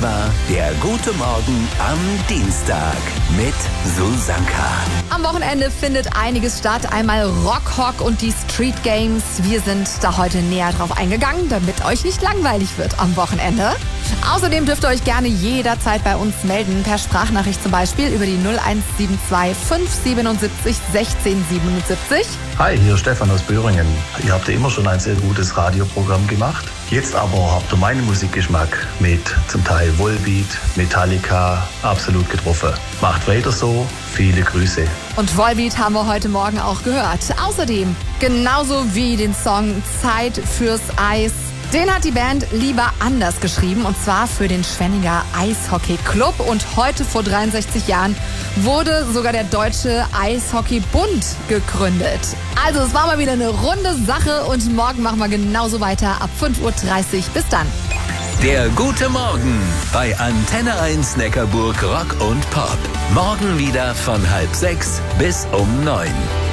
war der Gute Morgen am Dienstag mit Susanka. Am Wochenende findet einiges statt. Einmal Rockhock und die Street Games. Wir sind da heute näher drauf eingegangen, damit euch nicht langweilig wird am Wochenende. Außerdem dürft ihr euch gerne jederzeit bei uns melden, per Sprachnachricht zum Beispiel über die 0172 577 1677. Hi, hier ist Stefan aus Böhringen. Ihr habt ja immer schon ein sehr gutes Radioprogramm gemacht. Jetzt aber habt ihr meinen Musikgeschmack mit zum Teil Volbeat, Metallica absolut getroffen. Macht weiter so, viele Grüße. Und Volbeat haben wir heute Morgen auch gehört. Außerdem, genauso wie den Song Zeit fürs Eis, den hat die Band Lieber anders geschrieben, und zwar für den Schwenninger Eishockey-Club. Und heute vor 63 Jahren wurde sogar der Deutsche Eishockey-Bund gegründet. Also es war mal wieder eine runde Sache und morgen machen wir genauso weiter ab 5:30 Uhr. Bis dann. Der Gute Morgen bei Antenne 1 Neckarburg Rock und Pop. Morgen wieder von 5:30 bis um 9.